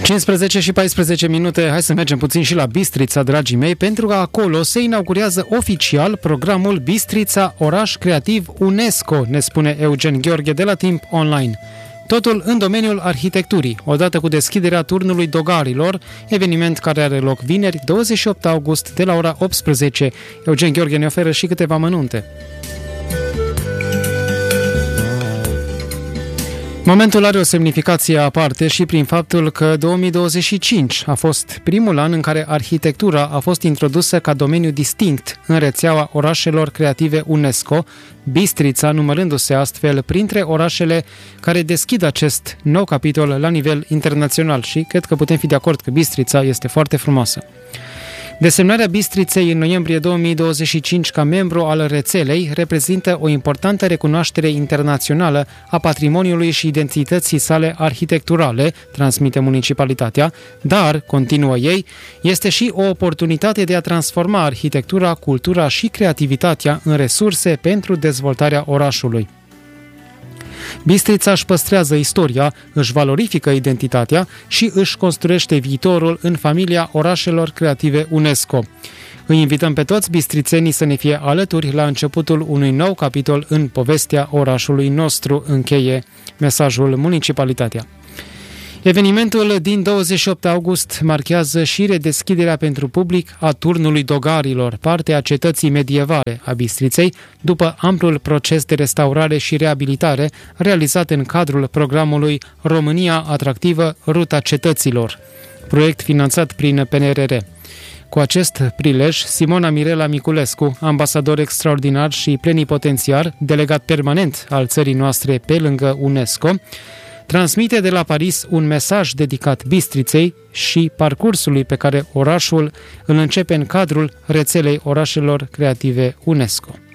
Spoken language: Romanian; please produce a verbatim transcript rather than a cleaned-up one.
cincisprezece și paisprezece minute, hai să mergem puțin și la Bistrița, dragii mei, pentru că acolo se inaugurează oficial programul Bistrița Oraș Creativ UNESCO, ne spune Eugen Gheorghe de la Timp Online. Totul în domeniul arhitecturii, odată cu deschiderea turnului Dogarilor, eveniment care are loc vineri, douăzeci și opt august, de la ora optsprezece. Eugen Gheorghe ne oferă și câteva amănunte. Momentul are o semnificație aparte și prin faptul că două mii douăzeci și cinci a fost primul an în care arhitectura a fost introdusă ca domeniu distinct în rețeaua orașelor creative UNESCO, Bistrița numărându-se astfel printre orașele care deschid acest nou capitol la nivel internațional și cred că putem fi de acord că Bistrița este foarte frumoasă. Desemnarea Bistriței în noiembrie două mii douăzeci și cinci ca membru al rețelei reprezintă o importantă recunoaștere internațională a patrimoniului și identității sale arhitecturale, transmite municipalitatea, dar, continuă ei, este și o oportunitate de a transforma arhitectura, cultura și creativitatea în resurse pentru dezvoltarea orașului. Bistrița își păstrează istoria, își valorifică identitatea și își construiește viitorul în familia orașelor creative UNESCO. Îi invităm pe toți bistrițenii să ne fie alături la începutul unui nou capitol în povestea orașului nostru, încheie mesajul municipalitatea. Evenimentul din douăzeci și opt august marchează și redeschiderea pentru public a turnului Dogarilor, parte a cetății medievale a Bistriței, după amplul proces de restaurare și reabilitare realizat în cadrul programului România Atractivă, Ruta Cetăților, proiect finanțat prin P N R R. Cu acest prilej, Simona Mirela Miculescu, ambasador extraordinar și plenipotențiar, delegat permanent al țării noastre pe lângă UNESCO, transmite de la Paris un mesaj dedicat Bistriței și parcursului pe care orașul îl începe în cadrul rețelei orașelor creative UNESCO.